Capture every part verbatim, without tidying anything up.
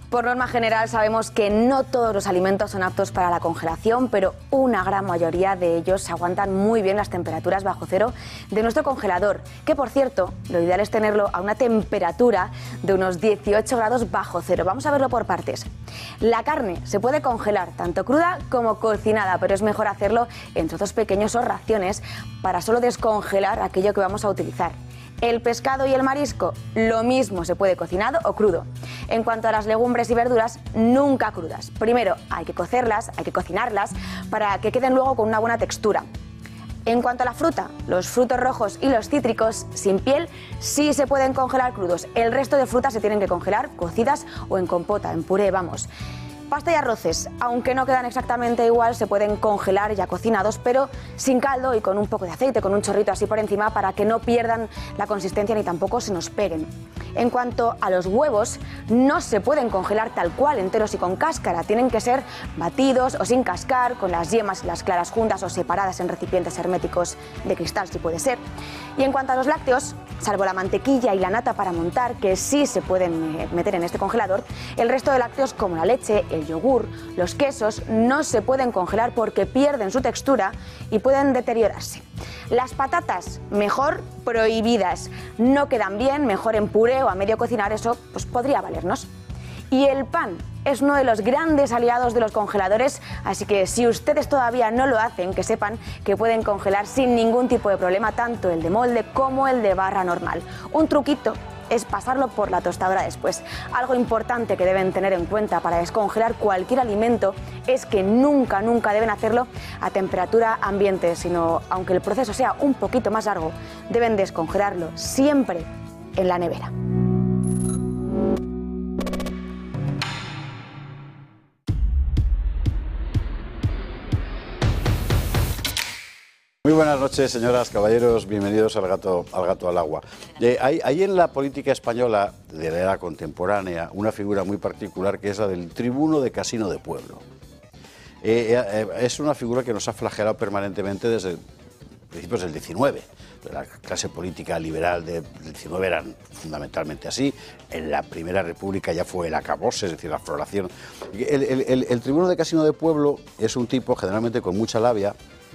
Por norma general sabemos que no todos los alimentos son aptos para la congelación, pero una gran mayoría de ellos aguantan muy bien las temperaturas bajo cero de nuestro congelador, que por cierto, lo ideal es tenerlo a una temperatura de unos dieciocho grados bajo cero. Vamos a verlo por partes. La carne se puede congelar tanto cruda como cocinada, pero es mejor hacerlo en trozos pequeños o raciones para solo descongelar aquello que vamos a utilizar. El pescado y el marisco, lo mismo, se puede cocinado o crudo. En cuanto a las legumbres y verduras, nunca crudas. Primero hay que cocerlas, hay que cocinarlas para que queden luego con una buena textura. En cuanto a la fruta, los frutos rojos y los cítricos sin piel sí se pueden congelar crudos. El resto de frutas se tienen que congelar cocidas o en compota, en puré, vamos. Pasta y arroces, aunque no quedan exactamente igual, se pueden congelar ya cocinados, pero sin caldo y con un poco de aceite, con un chorrito así por encima, para que no pierdan la consistencia ni tampoco se nos peguen. En cuanto a los huevos, no se pueden congelar tal cual, enteros y con cáscara. Tienen que ser batidos o sin cascar, con las yemas y las claras juntas o separadas en recipientes herméticos de cristal, si puede ser. Y en cuanto a los lácteos, salvo la mantequilla y la nata para montar, que sí se pueden meter en este congelador, el resto de lácteos como la leche, el yogur, los quesos, no se pueden congelar porque pierden su textura y pueden deteriorarse. Las patatas, mejor prohibidas. No quedan bien, mejor en puré o a medio cocinar, eso pues podría valernos. Y el pan es uno de los grandes aliados de los congeladores, así que si ustedes todavía no lo hacen, que sepan que pueden congelar sin ningún tipo de problema tanto el de molde como el de barra normal. Un truquito es pasarlo por la tostadora después. Algo importante que deben tener en cuenta para descongelar cualquier alimento es que nunca, nunca deben hacerlo a temperatura ambiente, sino, aunque el proceso sea un poquito más largo, deben descongelarlo siempre en la nevera. Muy buenas noches, señoras, caballeros, bienvenidos al Gato al, gato al Agua. Eh, hay, hay en la política española de la era contemporánea una figura muy particular que es la del tribuno de casino de pueblo. Eh, eh, es una figura que nos ha flagelado permanentemente desde principios del diecinueve. La clase política liberal del diecinueve eran fundamentalmente así. En la Primera República ya fue el acabose, es decir, la floración. El, el, el, el tribuno de casino de pueblo es un tipo generalmente con mucha labia,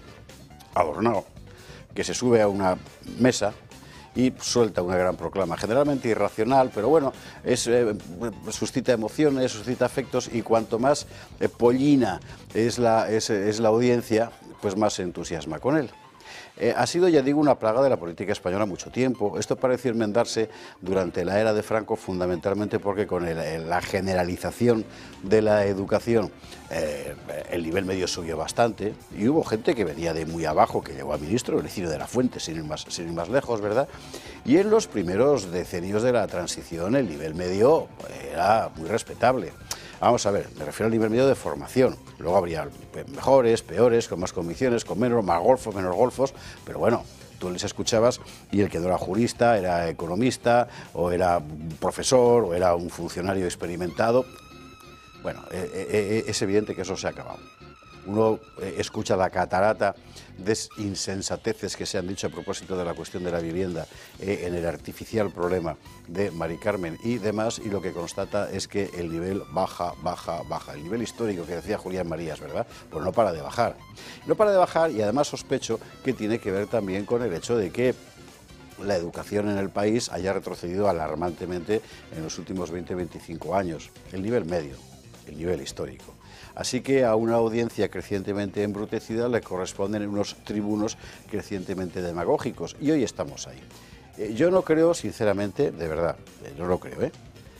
adornado, que se sube a una mesa y suelta una gran proclama, generalmente irracional, pero bueno, es, eh, suscita emociones, suscita afectos, y cuanto más eh, pollina es la, es, es la audiencia, pues más se entusiasma con él. Eh, ha sido, ya digo, una plaga de la política española mucho tiempo. Esto pareció enmendarse durante la era de Franco, fundamentalmente porque con el, la generalización de la educación eh, el nivel medio subió bastante y hubo gente que venía de muy abajo, que llegó a ministro, el Ciro de la Fuente, sin ir más, sin ir más lejos, ¿verdad? Y en los primeros decenios de la transición el nivel medio era muy respetable. Vamos a ver, me refiero al nivel medio de formación. Luego habría mejores, peores, con más convicciones, con menos, más golfos, menos golfos, pero bueno, tú les escuchabas y el que no era jurista era economista, o era profesor, o era un funcionario experimentado. Bueno, eh, eh, es evidente que eso se ha acabado. Uno eh, escucha la catarata de insensateces que se han dicho a propósito de la cuestión de la vivienda, eh, en el artificial problema de Mari Carmen y demás, y lo que constata es que el nivel baja, baja, baja. El nivel histórico que decía Julián Marías, ¿verdad? Pues no para de bajar. No para de bajar, y además sospecho que tiene que ver también con el hecho de que la educación en el país haya retrocedido alarmantemente en los últimos veinte a veinticinco años. El nivel medio, el nivel histórico. Así que a una audiencia crecientemente embrutecida le corresponden unos tribunos crecientemente demagógicos, y hoy estamos ahí. Eh, yo no creo, sinceramente, de verdad, eh, no lo creo, ¿eh?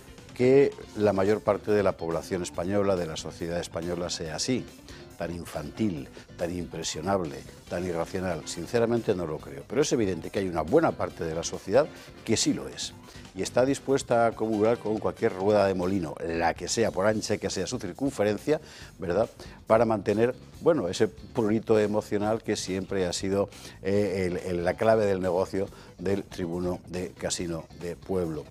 que la mayor parte de la población española, de la sociedad española, sea así, tan infantil, tan impresionable, tan irracional. Sinceramente no lo creo, pero es evidente que hay una buena parte de la sociedad que sí lo es, y está dispuesta a comulgar con cualquier rueda de molino, la que sea, por ancha que sea su circunferencia, ¿verdad?, para mantener, bueno, ese prurito emocional que siempre ha sido eh, el, el, la clave del negocio del tribuno de casino de pueblo.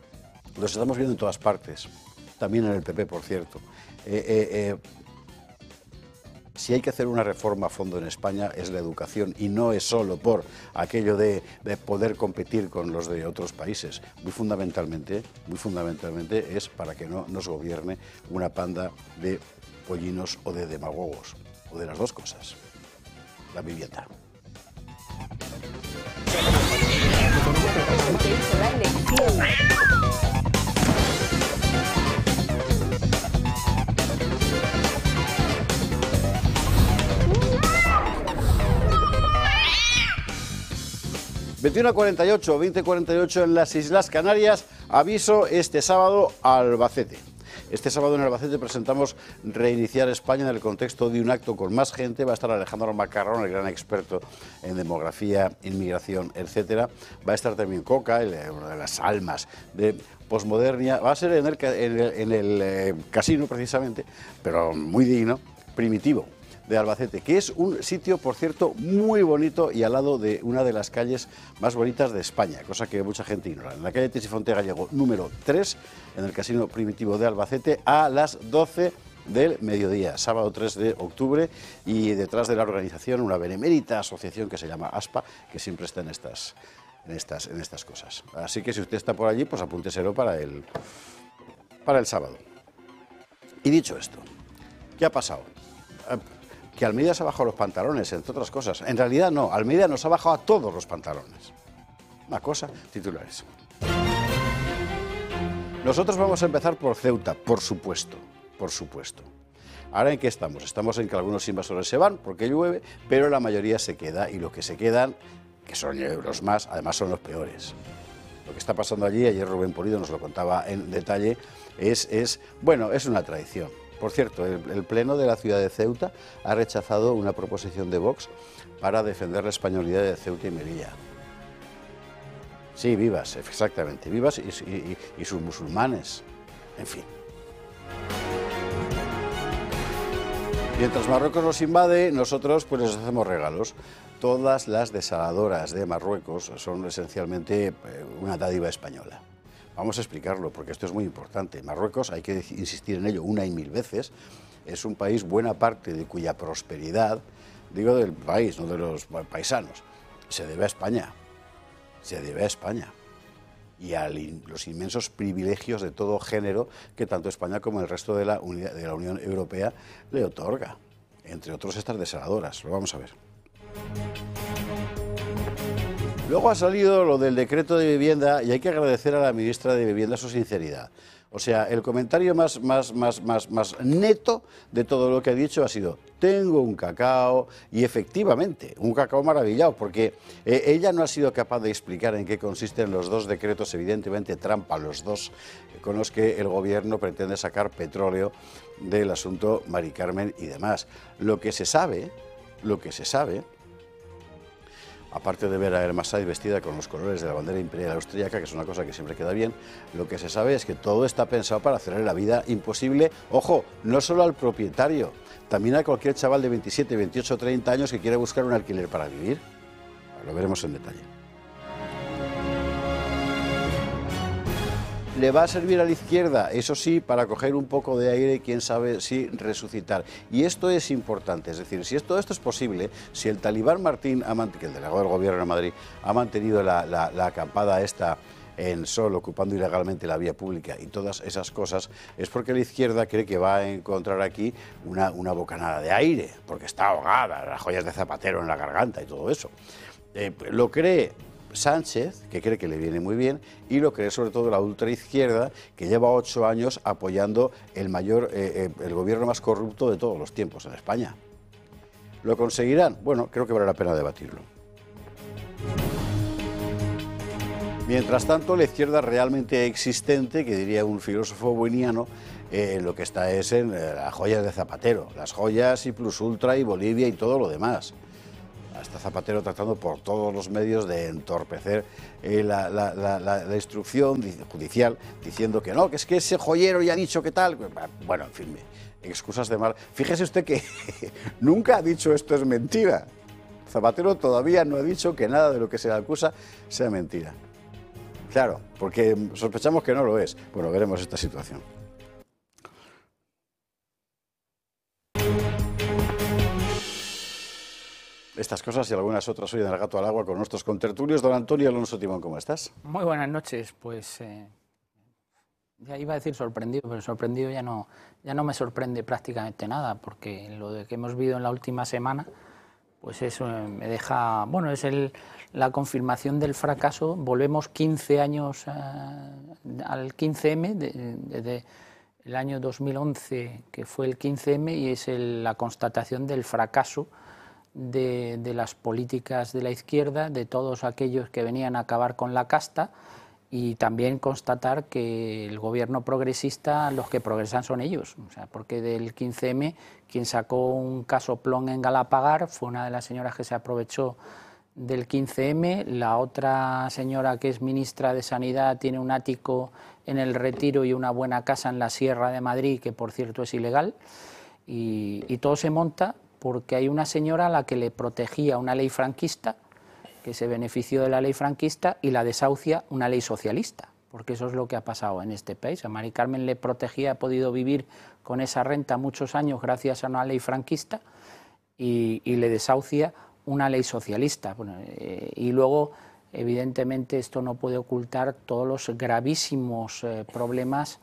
Los estamos viendo en todas partes, también en el P P, por cierto. Eh, eh, eh, si hay que hacer una reforma a fondo en España es la educación, y no es solo por aquello de, de poder competir con los de otros países. Muy fundamentalmente, muy fundamentalmente es para que no nos gobierne una panda de pollinos o de demagogos, o de las dos cosas. La vivienda. veintiuno cuarenta y ocho, veinte cuarenta y ocho en las Islas Canarias. Aviso este sábado a Albacete. Este sábado en Albacete presentamos Reiniciar España en el contexto de un acto con más gente. Va a estar Alejandro Macarrón, el gran experto en demografía, inmigración, etcétera. Va a estar también Coca, una de las almas de posmodernia. Va a ser en el, en el, en el eh, casino, precisamente, pero muy digno, Primitivo, de Albacete, que es un sitio, por cierto, muy bonito y al lado de una de las calles más bonitas de España, cosa que mucha gente ignora. En la calle Tesifonte Gallego número tres, en el Casino Primitivo de Albacete, a las doce del mediodía, sábado tres de octubre, y detrás de la organización una benemérita asociación que se llama ASPA, que siempre está en estas, en estas, en estas cosas. Así que si usted está por allí, pues apúnteselo para el, para el sábado. Y dicho esto, ¿qué ha pasado? Que Almeida se ha bajado los pantalones, entre otras cosas. En realidad no, Almeida nos ha bajado a todos los pantalones. Una cosa, titulares. Nosotros vamos a empezar por Ceuta, por supuesto, por supuesto. Ahora, ¿en qué estamos? Estamos en que algunos invasores se van porque llueve, pero la mayoría se queda, y los que se quedan, que son euros más, además son los peores. Lo que está pasando allí, ayer Rubén Pulido nos lo contaba en detalle, es, es bueno, es una tradición. Por cierto, el, el Pleno de la ciudad de Ceuta ha rechazado una proposición de Vox para defender la españolidad de Ceuta y Melilla. Sí, vivas, exactamente, vivas y, y, y sus musulmanes, en fin. Mientras Marruecos nos invade, nosotros pues les hacemos regalos. Todas las desaladoras de Marruecos son esencialmente una dádiva española. Vamos a explicarlo, porque esto es muy importante. Marruecos, hay que insistir en ello una y mil veces, es un país buena parte de cuya prosperidad, digo del país, no de los paisanos, se debe a España, se debe a España. Y a los inmensos privilegios de todo género que tanto España como el resto de la, unidad, de la Unión Europea le otorga. Entre otros estas desaladoras, lo vamos a ver. Luego ha salido lo del decreto de vivienda y hay que agradecer a la ministra de Vivienda su sinceridad. O sea, el comentario más, más, más, más, más neto de todo lo que ha dicho ha sido: tengo un cacao, y efectivamente, un cacao maravillado, porque eh, ella no ha sido capaz de explicar en qué consisten los dos decretos, evidentemente trampa los dos, con los que el gobierno pretende sacar petróleo del asunto Mari Carmen y demás. Lo que se sabe, lo que se sabe... aparte de ver a Elma Said vestida con los colores de la bandera imperial austríaca, que es una cosa que siempre queda bien, lo que se sabe es que todo está pensado para hacerle la vida imposible, ojo, no solo al propietario, también a cualquier chaval de veintisiete, veintiocho, treinta años que quiera buscar un alquiler para vivir. Lo veremos en detalle. Le va a servir a la izquierda, eso sí, para coger un poco de aire, quién sabe si resucitar. Y esto es importante, es decir, si esto, esto es posible, si el talibán Martín, que el delegado del gobierno de Madrid, ha mantenido la, la, la acampada esta en Sol, ocupando ilegalmente la vía pública y todas esas cosas, es porque la izquierda cree que va a encontrar aquí una, una bocanada de aire, porque está ahogada, las joyas de Zapatero en la garganta y todo eso. Eh, lo cree Sánchez, que cree que le viene muy bien, y lo cree sobre todo la ultraizquierda, que lleva ocho años apoyando el mayor, eh, eh, el gobierno más corrupto de todos los tiempos en España. ¿Lo conseguirán? Bueno, creo que vale la pena debatirlo. Mientras tanto, la izquierda realmente existente, que diría un filósofo bueniano, eh, lo que está es en eh, las joyas de Zapatero, las joyas y Plus Ultra y Bolivia y todo lo demás. Está Zapatero tratando por todos los medios de entorpecer eh, la, la, la, la, la instrucción judicial, diciendo que no, que es que ese joyero ya ha dicho que tal. Bueno, en fin, excusas de mal. Fíjese usted que nunca ha dicho esto es mentira. Zapatero todavía no ha dicho que nada de lo que se le acusa sea mentira. Claro, porque sospechamos que no lo es. Bueno, veremos esta situación. Estas cosas y algunas otras hoy en El Gato al Agua con nuestros contertulios. Don Antonio Alonso Timón, ¿cómo estás? Muy buenas noches. Pues eh, ya iba a decir sorprendido, pero sorprendido ya no, ya no me sorprende prácticamente nada, porque lo de que hemos vivido en la última semana, pues eso me deja, bueno, es el, la confirmación del fracaso. Volvemos quince años eh, al quince eme, desde de, de el año dos mil once, que fue el quince eme, y es el, la constatación del fracaso de, de las políticas de la izquierda, de todos aquellos que venían a acabar con la casta, y también constatar que el gobierno progresista, los que progresan son ellos, o sea, porque del quince eme quien sacó un casoplón en Galapagar fue una de las señoras que se aprovechó del quince eme, la otra señora que es ministra de Sanidad tiene un ático en El Retiro y una buena casa en la Sierra de Madrid, que por cierto es ilegal, y, y todo se monta porque hay una señora a la que le protegía una ley franquista, que se benefició de la ley franquista, y la desahucia una ley socialista, porque eso es lo que ha pasado en este país. A Mari Carmen le protegía, ha podido vivir con esa renta muchos años gracias a una ley franquista, y, y le desahucia una ley socialista. Bueno, eh, y luego, evidentemente, esto no puede ocultar todos los gravísimos eh, problemas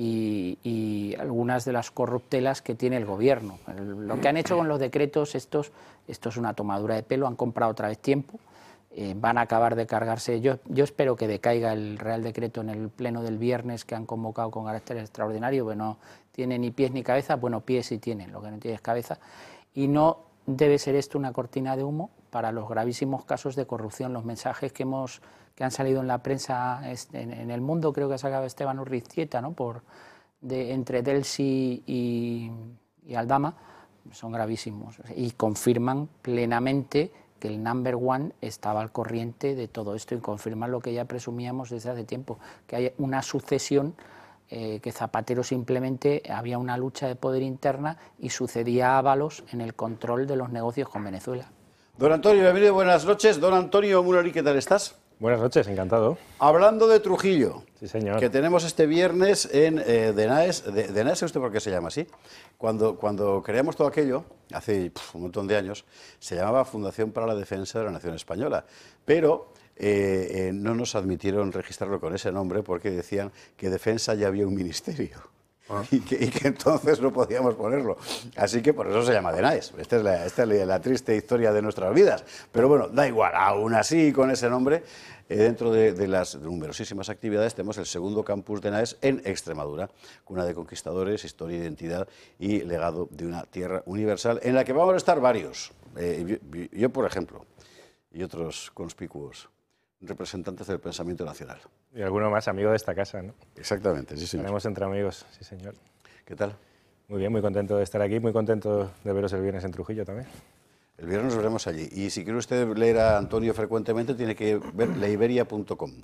y, y algunas de las corruptelas que tiene el gobierno. Lo que han hecho con los decretos estos, esto es una tomadura de pelo, han comprado otra vez tiempo. Eh, van a acabar de cargarse. Yo, yo espero que decaiga el Real Decreto en el pleno del viernes que han convocado con carácter extraordinario, que no tiene ni pies ni cabeza. Bueno, pies sí tiene, lo que no tiene es cabeza. Y no debe ser esto una cortina de humo para los gravísimos casos de corrupción. Los mensajes que hemos que han salido en la prensa en, en El Mundo, creo que ha sacado Esteban Urriztieta, ¿no? Por, de, entre Delsi y, y Aldama, son gravísimos y confirman plenamente que el number one estaba al corriente de todo esto, y confirman lo que ya presumíamos desde hace tiempo, que hay una sucesión, eh, que Zapatero simplemente había una lucha de poder interna y sucedía a Ábalos en el control de los negocios con Venezuela. Don Antonio, bienvenido, buenas noches. Don Antonio Mulari, ¿qué tal estás? Buenas noches, encantado. Hablando de Trujillo, sí, señor, que tenemos este viernes en eh, Denaes. De, ¿Denaes es usted por qué se llama así? Cuando, cuando creamos todo aquello, hace pf, un montón de años, se llamaba Fundación para la Defensa de la Nación Española, pero eh, eh, no nos admitieron registrarlo con ese nombre porque decían que defensa ya había un ministerio. Ah. Y, que, y que entonces no podíamos ponerlo. Así que por eso se llama Denaes. Esta es, la, esta es la, la triste historia de nuestras vidas. Pero bueno, da igual, aún así, con ese nombre, eh, dentro de, de las numerosísimas actividades, tenemos el segundo campus Denaes en Extremadura, cuna de conquistadores, historia, identidad y legado de una tierra universal, en la que vamos a estar varios. Eh, yo, yo, por ejemplo, y otros conspicuos representantes del pensamiento nacional. Y alguno más amigo de esta casa, ¿no? Exactamente, sí, señor. Tenemos entre amigos, sí, señor. ¿Qué tal? Muy bien, muy contento de estar aquí, muy contento de veros el viernes en Trujillo también. El viernes nos veremos allí. Y si quiere usted leer a Antonio frecuentemente, tiene que ver leiberia punto com.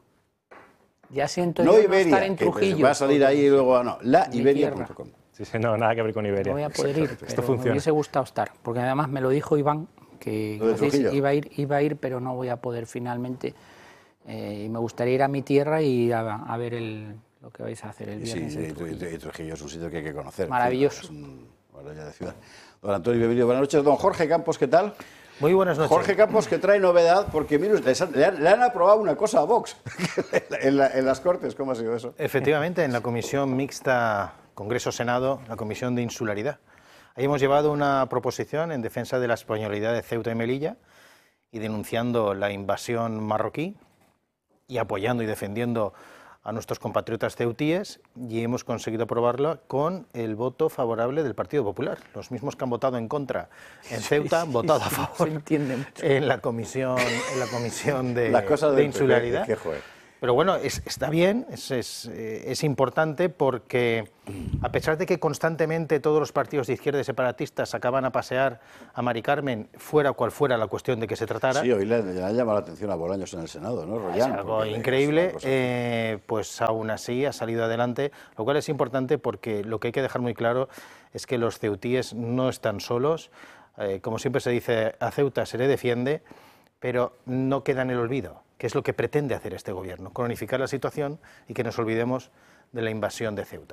Ya siento no yo Iberia, no estar en que Trujillo. Va a salir ahí y luego, no, la iberia punto com. Sí, sí, no, nada que ver con Iberia. No voy a poder ir, pero esto funciona. Me hubiese gustado estar, porque además me lo dijo Iván, que iba a ir, iba a ir, pero no voy a poder finalmente. Eh, y me gustaría ir a mi tierra y a, a ver el, lo que vais a hacer el viernes. Sí, Trujillo. Y Trujillo es un sitio que hay que conocer. Maravilloso. Es un maravilla de ciudad. Don Antonio, bienvenido. Buenas noches. Don Jorge Campos, ¿qué tal? Muy buenas noches. Jorge Campos, que trae novedad, porque mire usted, le han, le han aprobado una cosa a Vox en, la, en las Cortes. ¿Cómo ha sido eso? Efectivamente, en la Comisión Mixta Congreso-Senado, la Comisión de Insularidad. Ahí hemos llevado una proposición en defensa de la españolidad de Ceuta y Melilla y denunciando la invasión marroquí y apoyando y defendiendo a nuestros compatriotas ceutíes, y hemos conseguido aprobarlo con el voto favorable del Partido Popular. Los mismos que han votado en contra en Ceuta han votado a favor en la comisión, en la comisión de, la cosa de insularidad. Que, que, que Pero bueno, es, está bien, es, es, es importante porque a pesar de que constantemente todos los partidos de izquierda y separatistas acaban a pasear a Mari Carmen, fuera cual fuera la cuestión de que se tratara... Sí, hoy le, le ha llamado la atención a Bolaños en el Senado, ¿no, Rollán? Es algo increíble, eh, pues aún así ha salido adelante, lo cual es importante porque lo que hay que dejar muy claro es que los ceutíes no están solos. Eh, como siempre se dice, a Ceuta se le defiende, pero no queda en el olvido, que es lo que pretende hacer este gobierno, cronificar la situación y que nos olvidemos de la invasión de Ceuta.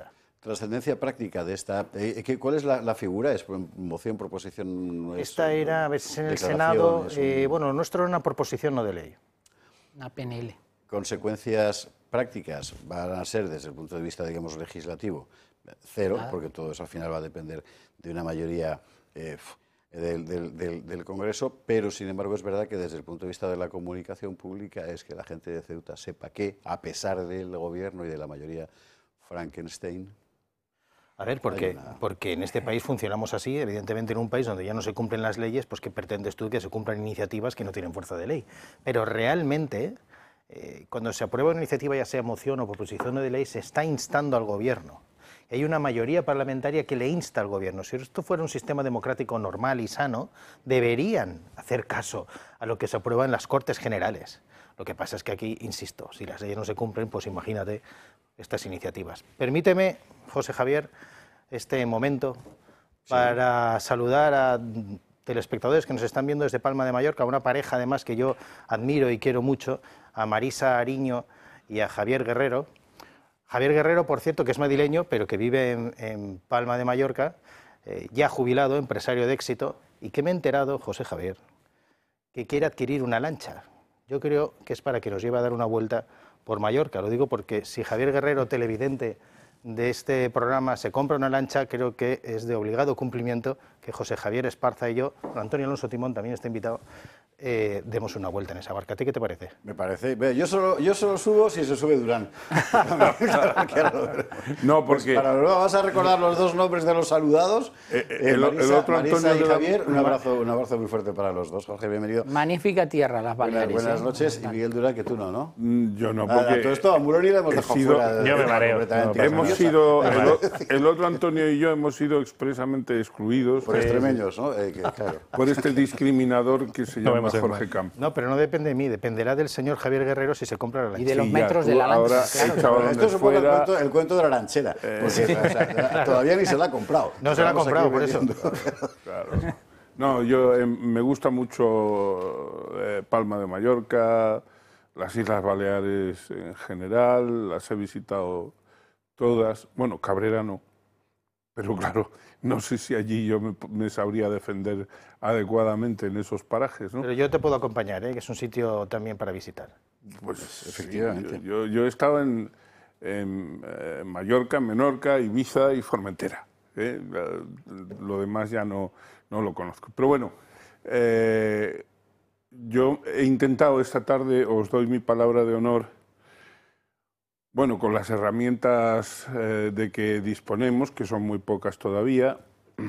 trascendencia práctica de esta... Eh, ¿qué, ¿Cuál es la, la figura? ¿Es moción, proposición? Es, esta era, a veces en el Senado, un... eh, bueno, nuestro era una proposición no de ley. Una P N L. ¿Consecuencias prácticas van a ser, desde el punto de vista, digamos, legislativo, cero, Nada. porque todo eso al final va a depender de una mayoría eh, del, del, del, del Congreso, pero sin embargo es verdad que desde el punto de vista de la comunicación pública es que la gente de Ceuta sepa que, a pesar del gobierno y de la mayoría Frankenstein... A ver, porque, una... porque en este país funcionamos así, evidentemente en un país donde ya no se cumplen las leyes, pues ¿qué pretendes tú que se cumplan iniciativas que no tienen fuerza de ley? Pero realmente, eh, cuando se aprueba una iniciativa, ya sea moción o proposición de ley, se está instando al gobierno. Hay una mayoría parlamentaria que le insta al gobierno. Si esto fuera un sistema democrático normal y sano, deberían hacer caso a lo que se aprueba en las Cortes Generales. Lo que pasa es que aquí, insisto, si las leyes no se cumplen, pues imagínate estas iniciativas. Permíteme, José Javier, este momento para sí. saludar a telespectadores que nos están viendo desde Palma de Mallorca, una pareja además que yo admiro y quiero mucho, a Marisa Ariño y a Javier Guerrero. Javier Guerrero, por cierto, que es madrileño, pero que vive en, en Palma de Mallorca, eh, ya jubilado, empresario de éxito, y que me he enterado, José Javier, que quiere adquirir una lancha. Yo creo que es para que nos lleve a dar una vuelta por Mallorca. Lo digo porque si Javier Guerrero, televidente de este programa, se compra una lancha, creo que es de obligado cumplimiento que José Javier Esparza y yo, Antonio Alonso Timón también está invitado, eh, demos una vuelta en esa barca. ¿A ti qué te parece? Me parece... Yo solo, yo solo subo si se sube Durán. No, porque... Pues para, vamos a recordar los dos nombres de los saludados. Eh, eh, el, Marisa, el otro Antonio Marisa y de la... Javier, un abrazo, un abrazo muy fuerte para los dos. Jorge, bienvenido. Magnífica tierra, las Baleares. Buenas, buenas ¿eh? noches. Y Miguel Durán, que tú no, ¿no? Yo no, porque... Ah, todo esto a Muroni le hemos dejado sido... fuera. De, yo me mareo. No, hemos sido... El, el otro Antonio y yo hemos sido expresamente excluidos. Por extremeños, ¿no? Eh, que, claro. Por este discriminador que se llama Jorge Campos. No, pero no depende de mí, dependerá del señor Javier Guerrero si se compra la lancha. Y de los sí, metros ya, de la lancha. Ahora, claro, esto es un poco el fuera... cuento, el cuento de la lanchera. Eh, porque, o sea, claro. Todavía ni se la ha comprado. No se la ha comprado, por eso. Claro. No, yo eh, me gusta mucho eh, Palma de Mallorca, las Islas Baleares en general, las he visitado todas. Bueno, Cabrera no, pero claro, no sé si allí yo me, me sabría defender adecuadamente en esos parajes, ¿no? Pero yo te puedo acompañar, ¿eh? Que es un sitio también para visitar. Pues, pues efectivamente. Sí, yo, yo, yo he estado en, en eh, Mallorca, Menorca, Ibiza y Formentera. ¿eh? Lo demás ya no, no lo conozco. Pero bueno, eh, yo he intentado esta tarde, os doy mi palabra de honor, bueno, con las herramientas eh, de que disponemos, que son muy pocas todavía,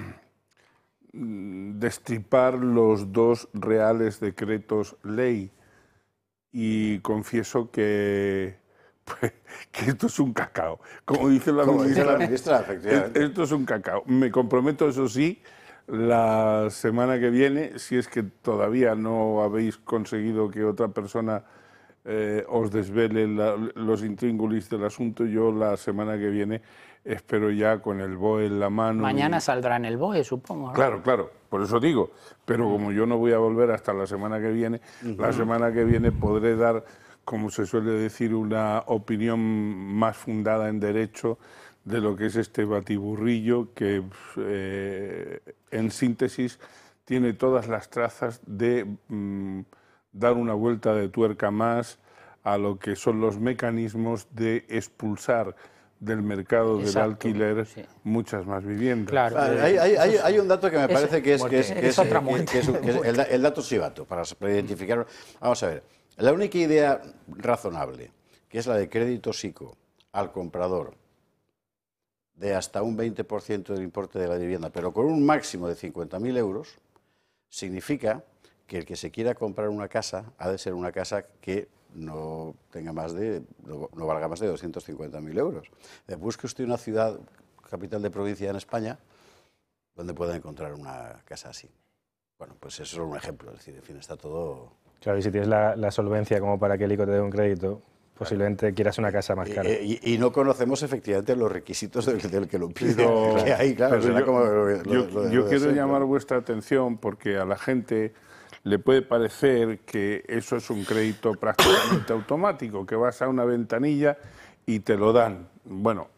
destripar los dos reales decretos ley. Y confieso que, pues, que esto es un cacao. Como dice la Como ministra, dice la ministra, efectivamente. Esto es un cacao. Me comprometo, eso sí, la semana que viene, si es que todavía no habéis conseguido que otra persona eh, os desvele la, los intríngulis del asunto, yo la semana que viene espero ya con el B O E en la mano. Mañana y... saldrá en el B O E, supongo, ¿no? Claro, claro, por eso digo. Pero como yo no voy a volver hasta la semana que viene, uh-huh. la semana que viene podré dar, como se suele decir, una opinión más fundada en derecho de lo que es este batiburrillo que, eh, en síntesis, tiene todas las trazas de mm, dar una vuelta de tuerca más a lo que son los mecanismos de expulsar del mercado Exacto, del alquiler sí. muchas más viviendas. Claro. Hay, hay, hay, hay un dato que me parece que es, que es, que es, que es, que es, que es el, el dato chivato, para, para identificarlo. Vamos a ver, la única idea razonable, que es la de crédito SICO al comprador, de hasta un veinte por ciento del importe de la vivienda, pero con un máximo de cincuenta mil euros, significa que el que se quiera comprar una casa ha de ser una casa que no tenga más de, no, no valga más de doscientos cincuenta mil euros. Busque usted una ciudad, capital de provincia en España, donde pueda encontrar una casa así. Bueno, pues eso es solo un ejemplo, es decir, en fin, está todo... Claro, y si tienes la, la solvencia como para que el I C O te dé un crédito, posiblemente claro. quieras una casa más cara. Y, y, y no conocemos efectivamente los requisitos del, del que lo pide. Pero, que hay, claro, pero yo, como lo, yo, lo, lo yo quiero ser, llamar claro. vuestra atención porque a la gente le puede parecer que eso es un crédito prácticamente automático, que vas a una ventanilla y te lo dan. Bueno,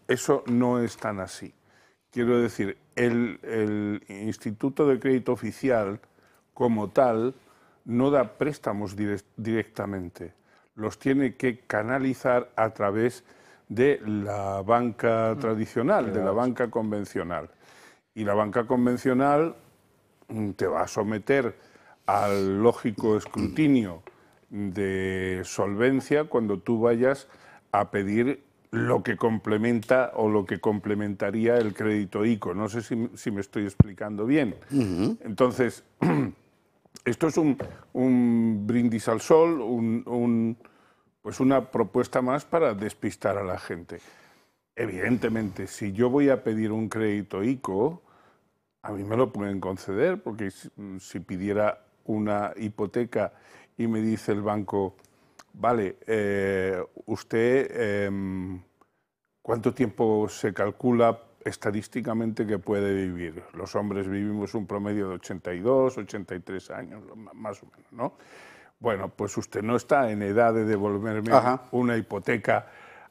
eso no es tan así. Quiero decir, el, el Instituto de Crédito Oficial, como tal, no da préstamos direct, directamente. Los tiene que canalizar a través de la banca tradicional, de la banca convencional. Y la banca convencional te va a someter al lógico escrutinio de solvencia cuando tú vayas a pedir lo que complementa o lo que complementaría el crédito ICO. No sé si, si me estoy explicando bien. Uh-huh. Entonces, esto es un, un brindis al sol, un, un, pues una propuesta más para despistar a la gente. Evidentemente, si yo voy a pedir un crédito ICO, a mí me lo pueden conceder, porque si, si pidiera una hipoteca y me dice el banco, vale, eh, usted, eh, ¿cuánto tiempo se calcula estadísticamente que puede vivir? Los hombres vivimos un promedio de ochenta y dos, ochenta y tres años, más o menos, ¿no? Bueno, pues usted no está en edad de devolverme Ajá. una hipoteca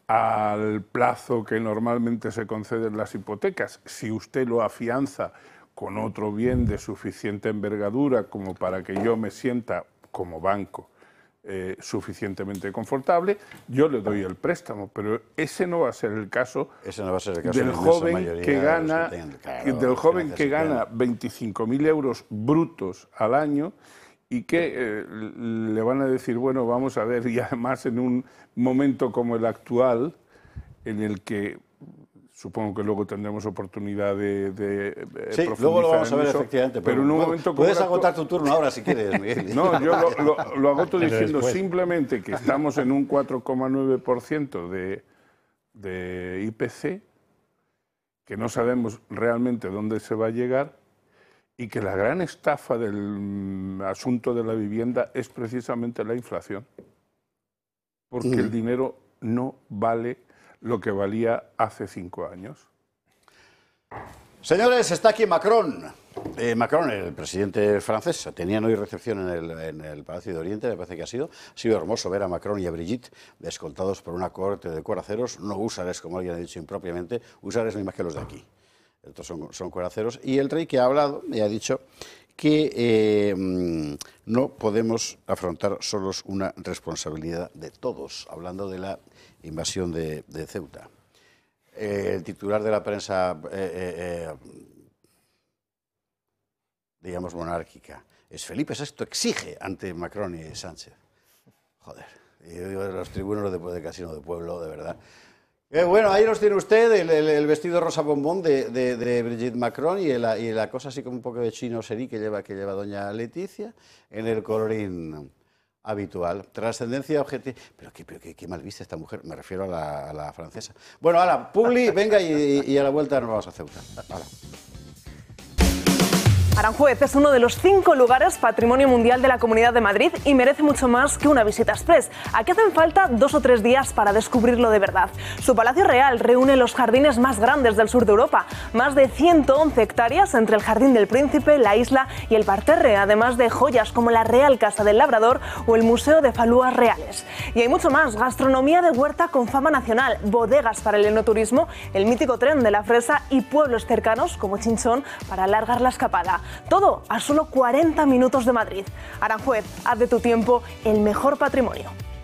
al plazo que normalmente se conceden las hipotecas. Si usted lo afianza con otro bien de suficiente envergadura como para que yo me sienta como banco eh, suficientemente confortable, yo le doy el préstamo, pero ese no va a ser el caso, ese no va a ser el caso del joven que gana, claro, del joven que gana veinticinco mil euros brutos al año y que eh, le van a decir, bueno, vamos a ver, y además en un momento como el actual, en el que supongo que luego tendremos oportunidad de, de, de sí, profundizar luego lo vamos a ver, eso, efectivamente. Pero en un bueno, momento puedes como agotar tu turno ahora si quieres, Miguel. No, yo lo, lo, lo agoto diciendo simplemente que estamos en un cuatro coma nueve por ciento de, de I P C, que no sabemos realmente dónde se va a llegar y que la gran estafa del asunto de la vivienda es precisamente la inflación, porque mm. el dinero no vale lo que valía hace cinco años. Señores, está aquí Macron. Eh, Macron, el presidente francés, tenían hoy recepción en el, en el Palacio de Oriente, me parece que ha sido. Ha sido hermoso ver a Macron y a Brigitte escoltados por una cohorte de coraceros, no húsares, como alguien ha dicho impropiamente, húsares no hay más que los de aquí. Estos son, son coraceros. Y el rey que ha hablado y ha dicho que eh, no podemos afrontar solos una responsabilidad de todos, hablando de la invasión de, de Ceuta. Eh, el titular de la prensa, eh, eh, digamos, monárquica, es Felipe sexto exige ante Macron y Sánchez. Joder, yo digo de los tribunos de, de Casino de Pueblo, de verdad. Eh, bueno, ahí los tiene usted, el, el, el vestido rosa bombón de, de, de Brigitte Macron y la, y la cosa así como un poco de chino serí que lleva, que lleva doña Leticia en el colorín habitual. Trascendencia objetiva. Pero, qué, pero qué, qué mal viste esta mujer, me refiero a la, a la francesa. Bueno, ahora, Publi, venga y, y a la vuelta nos vamos a Ceuta. Ahora. Aranjuez es uno de los cinco lugares Patrimonio Mundial de la Comunidad de Madrid y merece mucho más que una visita express. Aquí hacen falta dos o tres días para descubrirlo de verdad. Su Palacio Real reúne los jardines más grandes del sur de Europa, más de ciento once hectáreas entre el Jardín del Príncipe, la isla y el parterre, además de joyas como la Real Casa del Labrador o el Museo de Falúas Reales. Y hay mucho más: gastronomía de huerta con fama nacional, bodegas para el enoturismo, el mítico tren de la fresa y pueblos cercanos como Chinchón para alargar la escapada. Todo a solo cuarenta minutos de Madrid. Aranjuez, haz de tu tiempo el mejor patrimonio.